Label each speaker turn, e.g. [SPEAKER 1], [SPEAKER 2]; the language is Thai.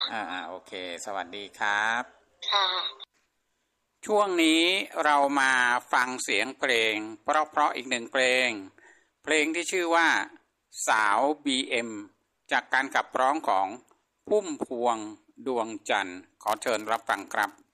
[SPEAKER 1] โอเคสวัสดีครับ
[SPEAKER 2] ค่ะ
[SPEAKER 1] ช่วงนี้เรามาฟังเสียงเพลงเพราะอีกหนึ่งเพลงที่ชื่อว่าสาวBMจากการขับร้องของพุ่มพวงดวงจันทร์ขอเชิญรับฟังครับ